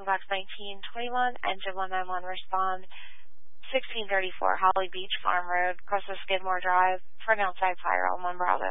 Box 1921, engine 191, respond 1634 Holly Beach Farm Road, across the Skidmore Drive, front outside fire on 1 Bravo.